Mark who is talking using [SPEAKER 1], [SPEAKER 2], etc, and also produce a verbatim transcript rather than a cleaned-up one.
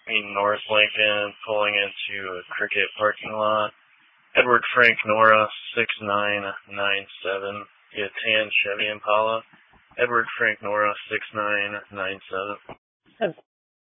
[SPEAKER 1] in North Lincoln, pulling into a Cricket parking lot. Edward Frank Nora, six nine nine seven. The tan Chevy Impala. Edward Frank Nora, six nine nine seven.